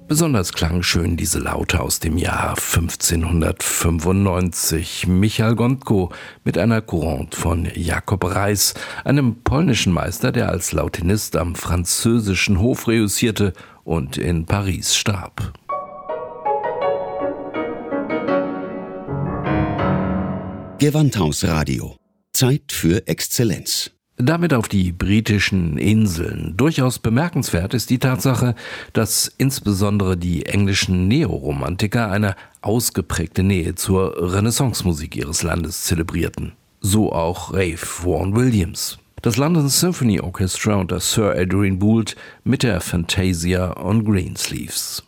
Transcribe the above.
Besonders klangschön diese Laute aus dem Jahr 1595. Michał Gondko mit einer Courante von Jakob Reis, einem polnischen Meister, der als Lautenist am französischen Hof reüssierte und in Paris starb. Gewandhausradio. Zeit für Exzellenz. Damit auf die britischen Inseln. Durchaus bemerkenswert ist die Tatsache, dass insbesondere die englischen Neoromantiker eine ausgeprägte Nähe zur Renaissance-Musik ihres Landes zelebrierten. So auch Ralph Vaughan Williams. Das London Symphony Orchestra unter Sir Adrian Boult mit der Fantasia on Greensleeves.